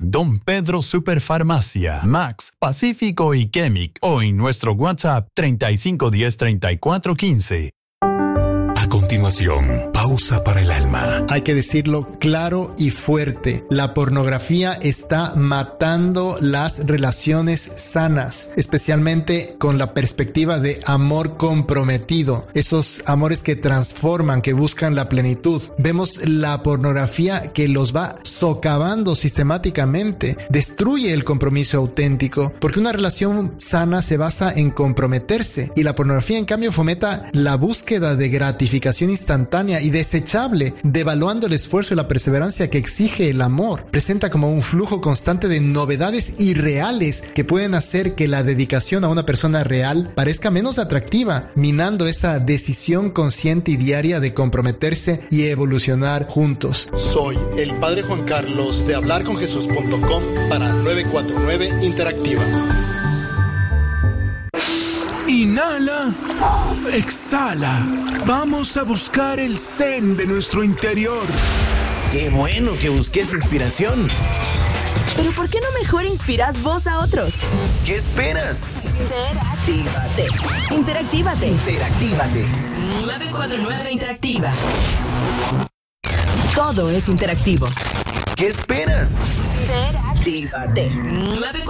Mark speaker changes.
Speaker 1: Don Pedro Superfarmacia, Max, Pacífico y Chemic o en nuestro WhatsApp 3510-3415.
Speaker 2: A continuación, pausa para el alma.
Speaker 3: Hay que decirlo claro y fuerte. La pornografía está matando las relaciones sanas, especialmente con la perspectiva de amor comprometido. Esos amores que transforman, que buscan la plenitud. Vemos la pornografía que los va socavando sistemáticamente. Destruye el compromiso auténtico, porque una relación sana se basa en comprometerse y la pornografía en cambio fomenta la búsqueda de gratificación instantánea y desechable, devaluando el esfuerzo y la perseverancia que exige el amor. Presenta como un flujo constante de novedades irreales que pueden hacer que la dedicación a una persona real parezca menos atractiva, minando esa decisión consciente y diaria de comprometerse y evolucionar juntos.
Speaker 4: Soy el Padre Juan Carlos de hablarconjesús.com para 949 Interactiva.
Speaker 5: Inhala, exhala. Vamos a buscar el zen de nuestro interior.
Speaker 6: Qué bueno que busques inspiración.
Speaker 7: Pero ¿por qué no mejor inspiras vos a otros?
Speaker 6: ¿Qué esperas?
Speaker 7: Interactívate.
Speaker 6: 949
Speaker 7: Interactiva. Todo es interactivo.
Speaker 6: ¿Qué esperas?
Speaker 7: Interactívate.